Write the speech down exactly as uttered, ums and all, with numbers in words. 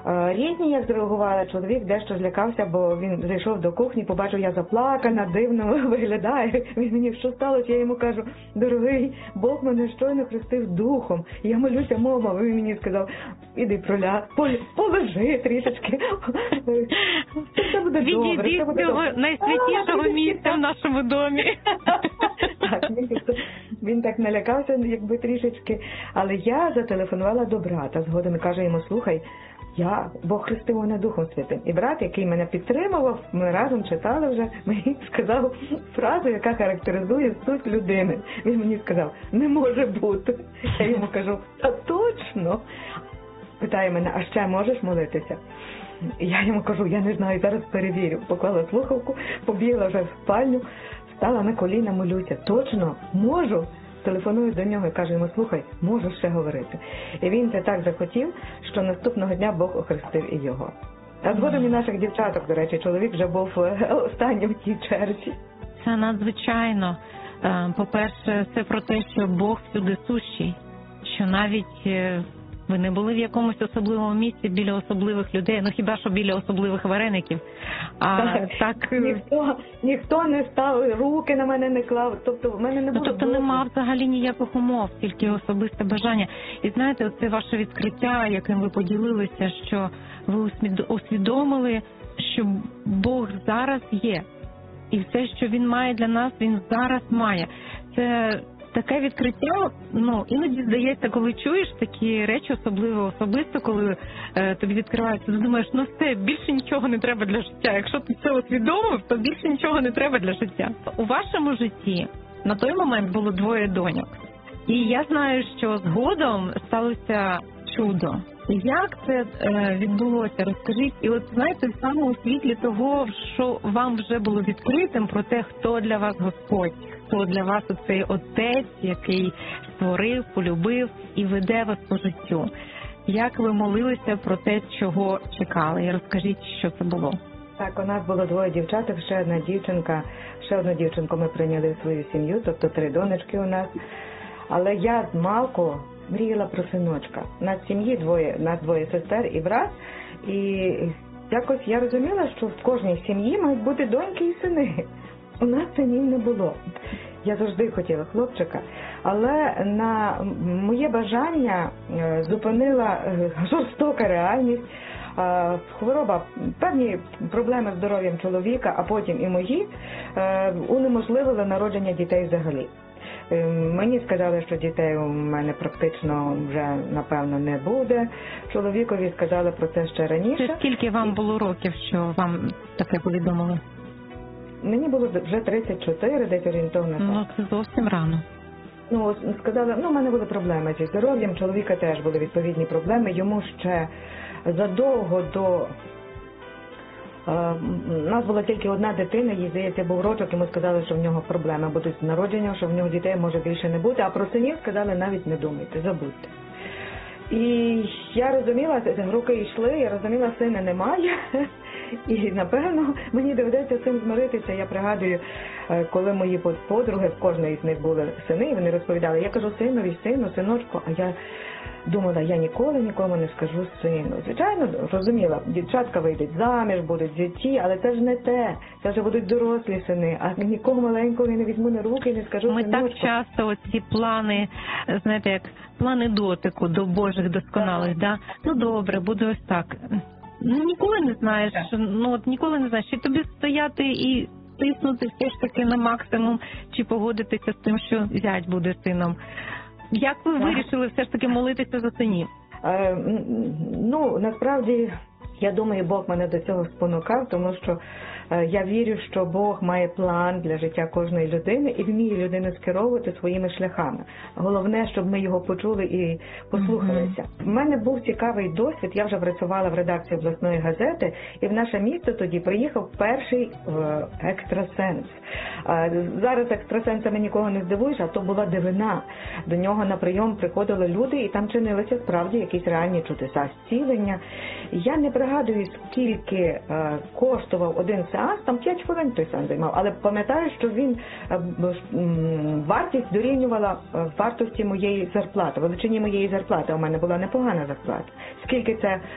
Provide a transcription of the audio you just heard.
Рідні як зреагували, чоловік дещо злякався, бо він зайшов до кухні, побачив, я заплакана, дивно виглядає. Він мені, що сталося? Я йому кажу, дорогий, Бог мене щойно хрестив духом. Я молюся, мама, він мені сказав, іди проля, полежи трішечки. Все буде добре. Відійди з цього найсвятішого місця в нашому домі. Так, він, він так налякався, якби трішечки. Але я зателефонувала до брата згодом і кажу йому, слухай, я, Бог хрестив мене Духом Святим. І брат, який мене підтримував, ми разом читали вже, мені сказав фразу, яка характеризує суть людини. Він мені сказав, не може бути. Я йому кажу, та точно. Питає мене, а ще можеш молитися? Я йому кажу, я не знаю, зараз перевірю. Поклала слухавку, побігла вже в спальню, стала на коліна, молюся. Точно, можу. Телефоную до нього і кажу йому, слухай, можу ще говорити. І він це так захотів, що наступного дня Бог охрестив і його. А згодом і наших дівчаток, до речі, чоловік вже був останнім в тій черзі. Це надзвичайно. По-перше, це про те, що Бог всюди сущий, що навіть ви не були в якомусь особливому місці біля особливих людей, ну хіба що біля особливих вареників. А так, так ніхто, ніхто не став, руки на мене не клав, тобто в мене не було. Ну, тобто нема взагалі ніяких умов, тільки особисте бажання. І знаєте, оце ваше відкриття, яким ви поділилися, що ви усвідомили, що Бог зараз є. І все, що Він має для нас, Він зараз має. Це таке відкриття, ну, іноді здається, коли чуєш такі речі, особливо особисто, коли е, тобі відкриваються, ти думаєш, ну все, більше нічого не треба для життя. Якщо ти це усвідомив, то більше нічого не треба для життя. У вашому житті на той момент було двоє доньок. І я знаю, що згодом сталося чудо. Як це е, відбулося? Розкажіть. І от, знаєте, саме у світлі того, що вам вже було відкритим, про те, хто для вас Господь, хто для вас оцей Отець, який створив, полюбив і веде вас по життю. Як ви молилися про те, чого чекали? І розкажіть, що це було. Так, у нас було двоє дівчаток, ще одна дівчинка, ще одну дівчинку ми прийняли в свою сім'ю, тобто три донечки у нас. Але я з малку мріяла про синочка. У нас в сім'ї двоє, у нас двоє сестер і брат. І якось я розуміла, що в кожній сім'ї мають бути доньки і сини. У нас синів не було. Я завжди хотіла хлопчика. Але на моє бажання зупинила жорстока реальність. Хвороба, певні проблеми з здоров'ям чоловіка, а потім і мої, унеможливили народження дітей взагалі. Мені сказали, що дітей у мене практично вже, напевно, не буде. Чоловікові сказали про це ще раніше. Це скільки вам було років, що вам таке повідомили? Мені було вже тридцять чотири, десь орієнтовно. Ну, це зовсім рано. Ну, сказали, ну, у мене були проблеми зі здоров'ям, чоловіка теж були відповідні проблеми. Йому ще задовго до... У нас була тільки одна дитина, їй, здається, був рочок, йому сказали, що в нього проблеми будуть з народженням, що в нього дітей може більше не бути, а про синів сказали, навіть не думайте, забудьте. І я розуміла, роки йшли, я розуміла, сина немає, і, напевно, мені доведеться з цим змиритися. Я пригадую, коли мої подруги, в кожної з них були сини, і вони розповідали, я кажу, синові, сину, синочку, а я думала, я ніколи нікому не скажу сину. Звичайно, розуміла, дівчатка вийдуть заміж, будуть діти, але це ж не те. Це вже будуть дорослі сини, а нікого маленького не візьму на руки і не скажу Ми синочку. так часто оці плани, знаєте, як плани дотику до Божих досконалих, да? Ну добре, буде ось так. Ну ніколи не знаєш, ну от ніколи не знаєш, чи тобі стояти і тиснути все ж таки на максимум, чи погодитися з тим, що зять буде сином. Як ви вирішили все ж таки молитися за синів? Е, ну, насправді, я думаю, Бог мене до цього спонукав, тому що е, я вірю, що Бог має план для життя кожної людини і вміє людину скеровувати своїми шляхами. Головне, щоб ми його почули і послухалися. У mm-hmm. мене був цікавий досвід, я вже працювала в редакції обласної газети, і в наше місто тоді приїхав перший е, екстрасенс. Е, зараз екстрасенсами нікого не здивуєш, а то була дивина. До нього на прийом приходили люди, і там чинилися справді якісь реальні чудеса, зцілення. Я не пригадую, скільки е, коштував один сеанс, там п'ять хвилин той сеанс займав, але пам'ятаю, що він е, м, вартість дорівнювала е, вартості моєї зарплати, величині моєї зарплати, у мене була непогана зарплата. Скільки це